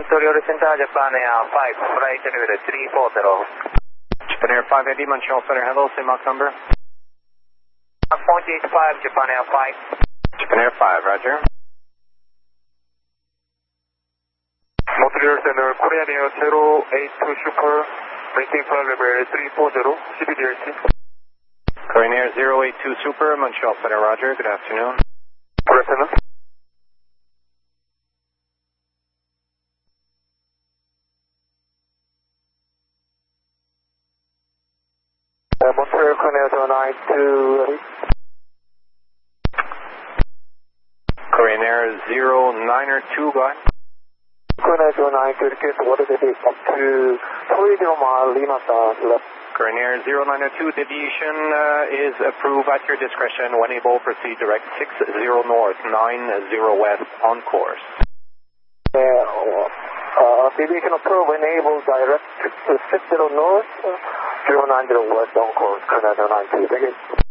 Montreal Center, Japan Air 5, flight level 340. Japan Air 5 AD, Montreal Center, hello, same Mach number. 0.85, Japan Air 5. Japan Air 5, roger. Montreal Center, Korean Air 082 Super, maintain flight level 340, CBDRC. Korean Air 082 Super, Montreal Center, roger, good afternoon. Good afternoon. Montreal Korean Air 092, Korean Air 092, go ahead. Korean Air 092, request what is it up to 30 mile Lima South left. Korean Air 092, deviation is approved at your discretion. When able, proceed direct 60 north, 90 west on course. Deviation approved, when able, direct 60 north, 090 west on course, Korean Air 092, thank you.